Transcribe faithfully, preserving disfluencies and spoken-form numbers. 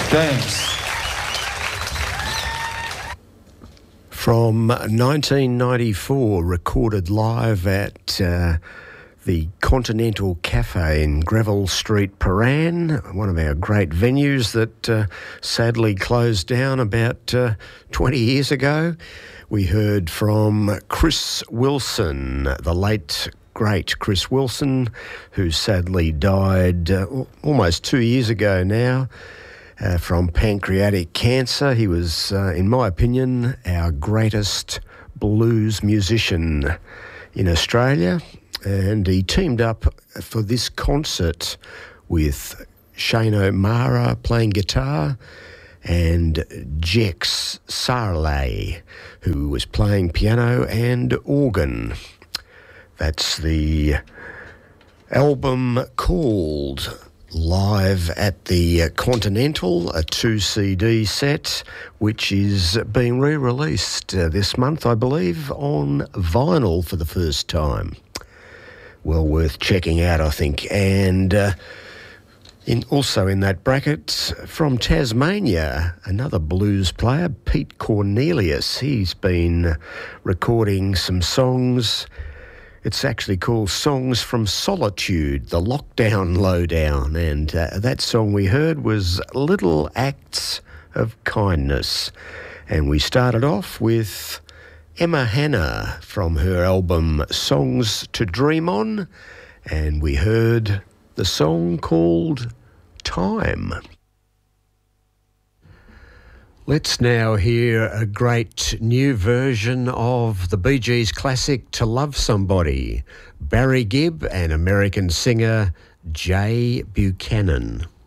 Thanks. From nineteen ninety-four, recorded live at uh, the Continental Cafe in Greville Street, Paran, one of our great venues that uh, sadly closed down about uh, twenty years ago. We heard from Chris Wilson, the late great Chris Wilson, who sadly died uh, almost two years ago now. Uh, from pancreatic cancer. He was, uh, in my opinion, our greatest blues musician in Australia, and he teamed up for this concert with Shane O'Mara playing guitar and Jex Sarley, who was playing piano and organ. That's the album called Live at the Continental, a two C D set, which is being re-released uh, this month, I believe, on vinyl for the first time. Well worth checking out, I think. And uh, in, also in that bracket, from Tasmania, another blues player, Pete Cornelius. He's been recording some songs. It's actually called Songs from Solitude, the Lockdown Lowdown, and uh, that song we heard was Little Acts of Kindness. And we started off with Emma Hanna from her album Songs to Dream On, and we heard the song called Time. Let's now hear a great new version of the Bee Gees classic To Love Somebody, Barry Gibb and American singer Jay Buchanan.